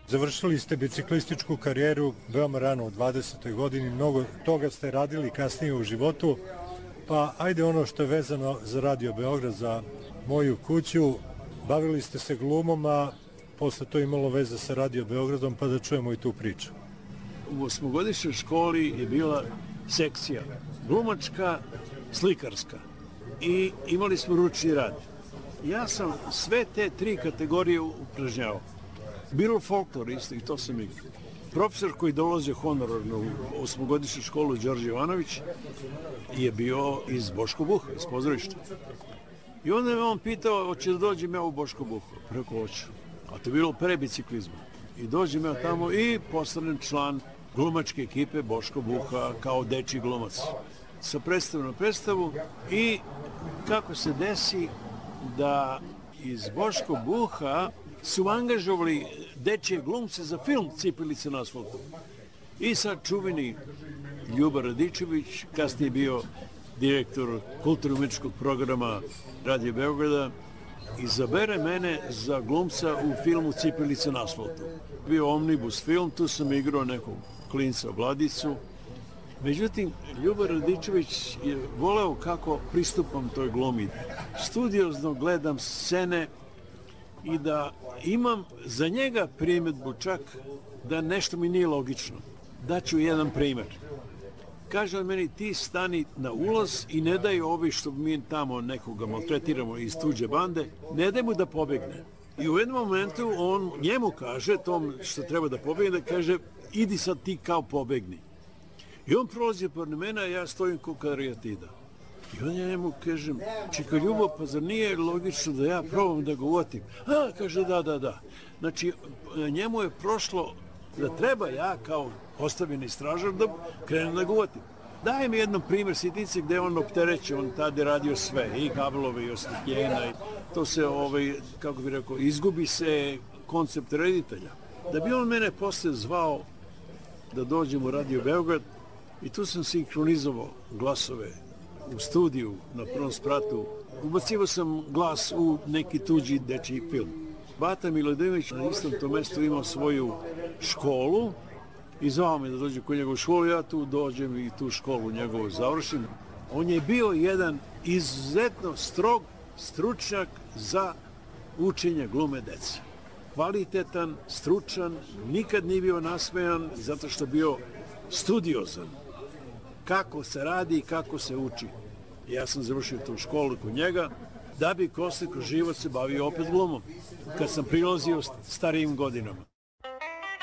Završili ste biciklističku karijeru veoma rano u 20. godini, mnogo toga ste radili kasnije u životu, pa ajde ono što je vezano za Radio Beograd, za moju kuću, bavili ste se glumom, a posle to imalo veze sa Radio Beogradom, pa da čujemo i tu priču. U osmogodišnjoj školi je bila sekcija glumačka, slikarska i imali smo ručni rad. Ja sam sve te tri kategorije upražnjavao. Bilo folklor isto i to sam igrao. Profesor koji dolazio honorarno u osmogodišnju školu, Đorđe Jovanović, je bio iz Boško Buha, iz pozorišta. I onda me on pitao, hoće da dođem ja u Boško Buha? Preko hoću. A to je bilo pre biciklizma. I dođem ja tamo i postanem član glumačke ekipe Boško Buha kao dečji glumac. Sa predstavu na predstavu i kako se desi da iz Boško Buha su angažovali dečje glumce za film Cipelice na asfaltu. I sad čuveni Ljuba Radičević, kasnije bio direktor kulturno-umetničkog programa Radio Beograda, izabere mene za glumca u filmu Cipelice na asfaltu. Bio omnibus film, tu sam igrao nekog klinca Vladicu. Međutim, Ljuba Radičević je voleo kako pristupam toj glumi. Studiozno gledam scene i da imam za njega primjedbu čak da nešto mi nije logično. Daću jedan primjer. Kaže on meni, ti stani na ulaz i ne daj ovi što mi tamo nekoga maltretiramo iz tuđe bande, ne daj mu da pobegne. I u jednom momentu on njemu kaže, tom što treba da pobegne, kaže, idi sad ti kao pobegni. I on prolazi pored mene, a ja stojim kao karijatida. I on ja njemu kažem, čekaj Ljubo, pa zar nije logično da ja probam da ga uvatim? A, kaže, da. Znači, njemu je prošlo da treba ja kao ostavljeni stražar da krenem da ga uvatim. Daj mi jedan primjer sitnice gde on optereće, on tada je radio sve, i kablove, i osvetljena, i to se, kako bih rekao, izgubi se koncept reditelja. Da bi on mene posle zvao da dođem u Radio Beograd, i tu sam sinkronizovao glasove u studiju na prvom spratu. Ubacivao sam glas u neki tuđi dečiji film. Bata Milodević na istom tom mjestu imao svoju školu i zvao me da dođem kod njegovu školu. Ja tu dođem i tu školu njegovu završim. On je bio jedan izuzetno strog stručnjak za učenje glume dece. Kvalitetan, stručan, nikad nije bio nasmejan zato što je bio studiozan. Kako se radi i kako se uči. Ja sam završio tu školu kod njega, da bi kroz život se bavio opet glumom, kad sam prilazio starijim godinama.